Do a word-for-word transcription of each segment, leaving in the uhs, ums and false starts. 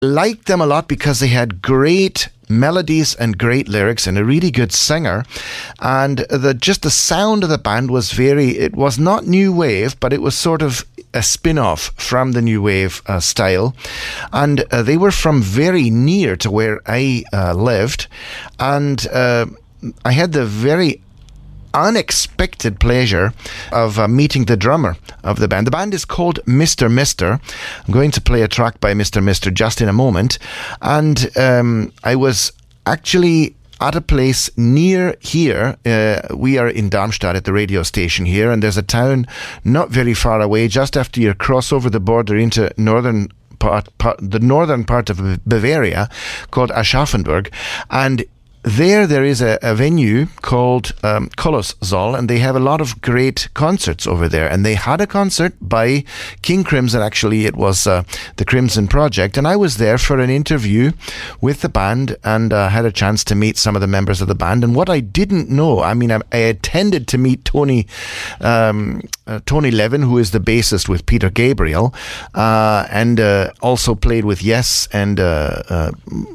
liked them a lot because they had great melodies and great lyrics and a really good singer, and the just the sound of the band was very, it was not new wave, but it was sort of a spin-off from the new wave uh, style, and uh, they were from very near to where I uh, lived, and uh, I had the very unexpected pleasure of uh, meeting the drummer of the band. The band is called Mister Mister. I'm going to play a track by Mister Mister just in a moment, and um, I was actually at a place near here. Uh, we are in Darmstadt at the radio station here, and there's a town not very far away, just after you cross over the border into northern part, part the northern part of Bavaria, called Aschaffenburg, and There, there is a, a venue called um, Kolossal, and they have a lot of great concerts over there. And they had a concert by King Crimson. Actually, it was uh, the Crimson Project, and I was there for an interview with the band, and uh, had a chance to meet some of the members of the band. And what I didn't know, I mean, I, I attended to meet Tony um, uh, Tony Levin, who is the bassist with Peter Gabriel, uh, and uh, also played with Yes, and uh, uh,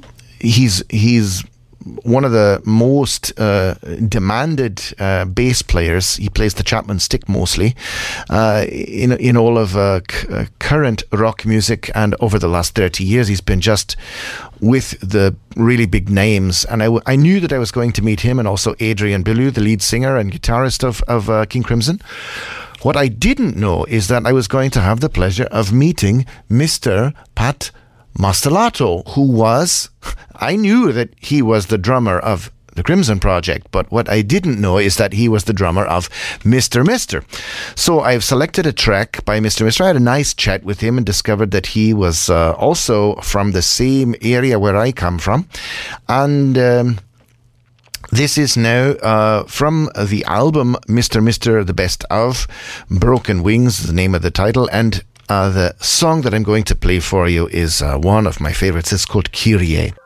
he's he's. one of the most uh, demanded uh, bass players. He plays the Chapman stick mostly uh, in in all of uh, c- uh, current rock music, and over the last thirty years he's been just with the really big names. And I, w- I knew that I was going to meet him, and also Adrian Belew, the lead singer and guitarist of, of uh, King Crimson. What I didn't know is that I was going to have the pleasure of meeting Mister Pat Mastelotto, who was, I knew that he was the drummer of the Crimson Project, but what I didn't know is that he was the drummer of Mister Mister. So I've selected a track by Mister Mister. I had a nice chat with him and discovered that he was uh, also from the same area where I come from. And um, this is now uh, from the album Mister Mister, The Best Of, Broken Wings, the name of the title, and Uh, the song that I'm going to play for you is uh, one of my favorites. It's called Kyrie.